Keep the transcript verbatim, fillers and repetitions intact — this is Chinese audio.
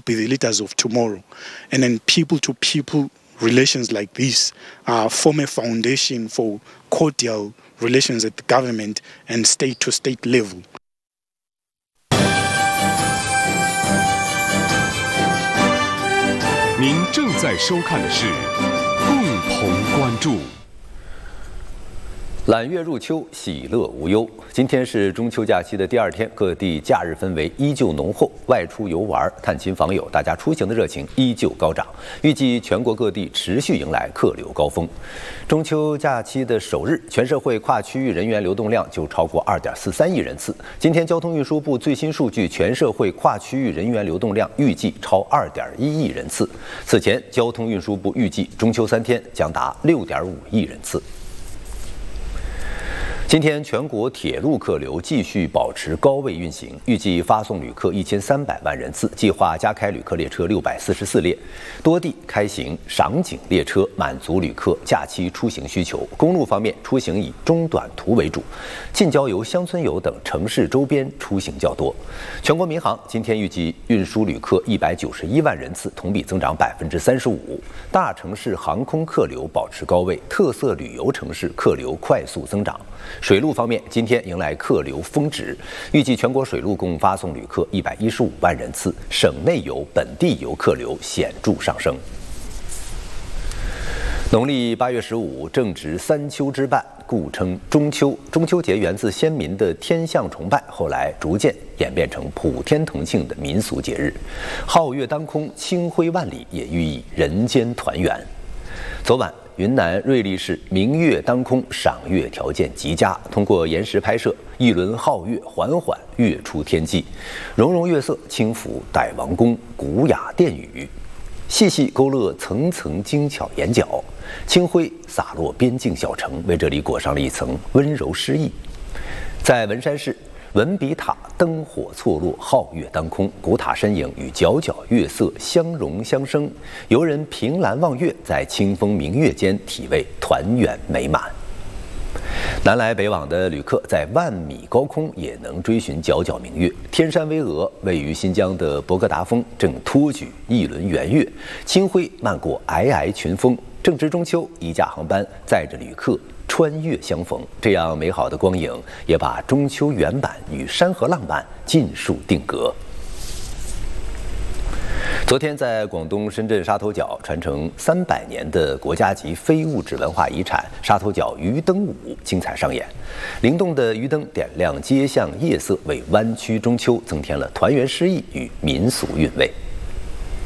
be the leaders of tomorrow. And then people-to-people relations like this uh, form a foundation for cordial relations at the government and state-to-state level. 您正在收看的是共同关注。 揽月入秋，喜乐无忧。今天是中秋假期的第二天，各地假日氛围依旧浓厚，外出游玩、探亲访友，大家出行的热情依旧高涨。预计全国各地持续迎来客流高峰。中秋假期的首日，全社会跨区域人员流动量就超过二点四三亿人次。今天，交通运输部最新数据，全社会跨区域人员流动量预计超二点一亿人次。此前，交通运输部预计中秋三天将达六点五亿人次。今天，全国铁路客流继续保持高位运行，预计发送旅客一千三百万人次，计划加开旅客列车六百四十四列，多地开行赏景列车，满足旅客假期出行需求。公路方面，出行以中短途为主，近郊游、乡村游等城市周边出行较多。全国民航今天预计运输旅客一百九十一万人次，同比增长百分之三十五。大城市航空客流保持高位，特色旅游城市客流快速增长。水路方面，今天迎来客流峰值，预计全国水路共发送旅客一百一十五万人次，省内游、本地游客流显著上升。农历八月十五正值三秋之半，故称中秋。中秋节源自先民的天象崇拜，后来逐渐演变成普天同庆的民俗节日。皓月当空，清辉万里，也寓意人间团圆。昨晚，云南瑞丽市明月当空，赏月条件极佳。通过延时拍摄，一轮皓月缓缓跃出天际，融融月色轻抚傣王宫，古雅殿宇，细细勾勒层层精巧眼角。清辉洒落边境小城，为这里裹上了一层温柔诗意。在文山市，文笔塔灯火错落，皓月当空，古塔身影与皎皎月色相融相生，游人凭栏望月，在清风明月间体味团圆美满。南来北往的旅客在万米高空也能追寻皎皎明月。天山巍峨，位于新疆的博格达峰正托举一轮圆月，清辉漫过皑皑群峰。正值中秋，一架航班载着旅客穿越相逢，这样美好的光影也把中秋原版与山河浪漫尽数定格。昨天，在广东深圳沙头角传承三百年的国家级非物质文化遗产沙头角鱼灯舞精彩上演，灵动的鱼灯点亮街巷夜色，为湾区中秋增添了团圆诗意与民俗韵味。